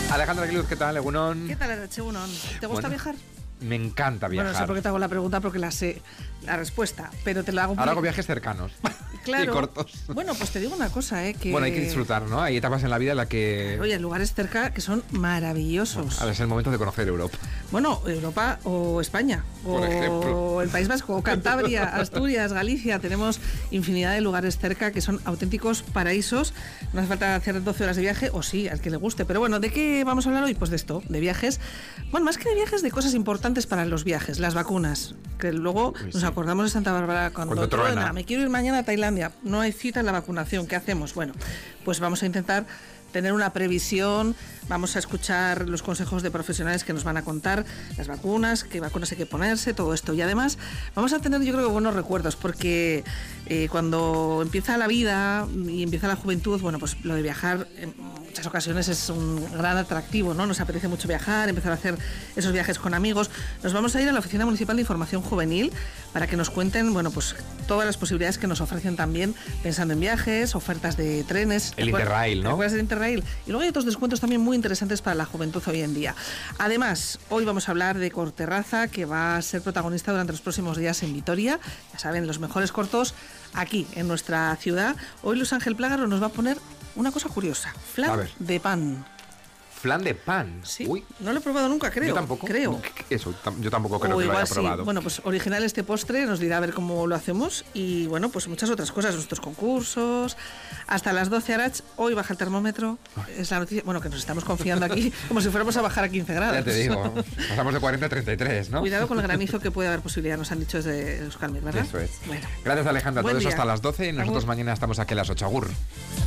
Alejandra Aguiluz, ¿qué tal? Egunon. ¿Qué tal, Arache Egunon? ¿Te gusta viajar? Me encanta viajar. Bueno, no sé por qué te hago la pregunta porque la sé, la respuesta, pero te la hago... Ahora hago viajes cercanos. Claro. Y cortos. Bueno, pues te digo una cosa, que... Bueno, hay que disfrutar, ¿no? Hay etapas en la vida en la que... Oye, lugares cerca que son maravillosos. Ahora es el momento de conocer Europa. Bueno, Europa o España, por ejemplo, o el País Vasco, o Cantabria, Asturias, Galicia. Tenemos infinidad de lugares cerca que son auténticos paraísos. No hace falta hacer 12 horas de viaje, o sí, al que le guste. Pero bueno, ¿de qué vamos a hablar hoy? Pues de esto, de viajes. Bueno, más que de viajes, de cosas importantes para los viajes, las vacunas. Que luego nos acordamos de Santa Bárbara cuando truena. Me quiero ir mañana a Tailandia. No hay cita en la vacunación. ¿Qué hacemos? Bueno, pues vamos a intentar tener una previsión, vamos a escuchar los consejos de profesionales que nos van a contar las vacunas, qué vacunas hay que ponerse, todo esto. Y además vamos a tener, yo creo que buenos recuerdos, porque cuando empieza la vida y empieza la juventud, bueno, pues lo de viajar en muchas ocasiones es un gran atractivo, ¿no? Nos apetece mucho viajar, empezar a hacer esos viajes con amigos. Nos vamos a ir a la Oficina Municipal de Información Juvenil para que nos cuenten, bueno, pues todas las posibilidades que nos ofrecen también pensando en viajes, ofertas de trenes. El Interrail, ¿no? ¿Recuerdas del Interrail? Y luego hay otros descuentos también muy interesantes para la juventud hoy en día. Además, hoy vamos a hablar de Corterraza, que va a ser protagonista durante los próximos días en Vitoria. Ya saben, los mejores cortos aquí, en nuestra ciudad. Hoy Luis Ángel Plágaro nos va a poner una cosa curiosa. Flan de pan. ¿Flan de pan? Sí, uy, no lo he probado nunca, creo. Yo tampoco. Creo. Eso, yo tampoco creo que lo haya probado. Bueno, pues original este postre, nos dirá a ver cómo lo hacemos. Y bueno, pues muchas otras cosas, nuestros concursos. Hasta las 12 Arach, hoy baja el termómetro. Es la noticia, bueno, que nos estamos confiando aquí como si fuéramos a bajar a 15 grados. Ya te digo, pasamos de 40 a 33, ¿no? Cuidado con el granizo que puede haber posibilidad, nos han dicho desde Euskalmet, ¿verdad? Eso es. Bueno. Gracias, Alejandra. Todo eso hasta las 12 y nosotros Agur. Mañana estamos aquí a las 8. Agur.